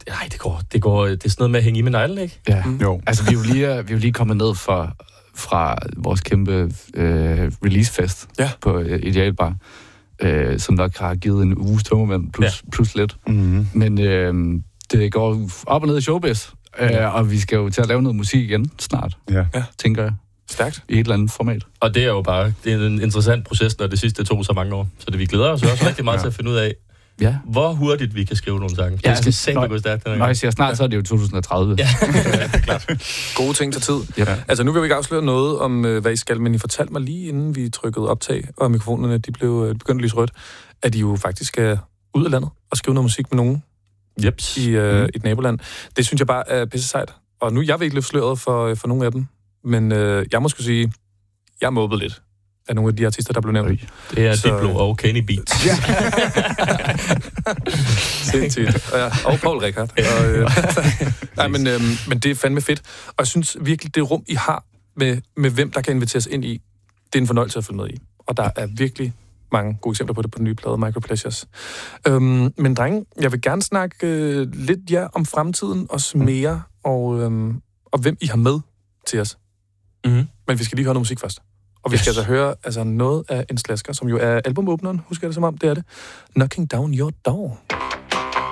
Nej, det er sådan noget med at hænge i med neglen, ikke? Ja, jo. Altså, vi er jo lige kommet ned fra vores kæmpe releasefest på Idealbar, som nok har givet en uges tømmermænd plus lidt. Mm-hmm. Men det går op og ned i showbiz, og vi skal jo til at lave noget musik igen snart, tænker jeg. Stærkt. I et eller andet format. Og det er jo bare en interessant proces, når det sidste tog så mange år. Så vi glæder os også rigtig meget til at finde ud af, hvor hurtigt vi kan skrive nogle sange. Det skal simpelthen gå stærkt. Når jeg siger snart, så er det jo 2030. Ja, det er klart. Gode ting til tid. Ja. Altså, nu vil vi ikke afsløre noget om, hvad I skal, men I fortalte mig lige inden vi trykkede optag, og mikrofonerne de begyndte at lyse rødt, at I jo faktisk skal ud af landet og skrive noget musik med nogen i et naboland. Det synes jeg bare er pisse sejt. Og nu jeg vil ikke løfte sløret for nogle af dem, men jeg må skulle sige, jeg måbede lidt af nogle af de artister, der blev nævnt. Det er Diplo og Kenny Beats. Ja. Sindssygt. Og Paul Rickard. Men det er fandme fedt. Og jeg synes virkelig, det rum, I har med hvem, der kan inviteres ind i, det er en fornøjelse at følge med i. Og der er virkelig mange gode eksempler på det på den nye plade, Micropleasures. Men drenge, jeg vil gerne snakke lidt om fremtiden, også mere, og hvem I har med til os. Mm-hmm. Men vi skal lige høre noget musik først. Og vi skal altså høre noget af en slasker, som jo er albumåbneren, husker jeg det som om, det er det. Knocking Down Your Door.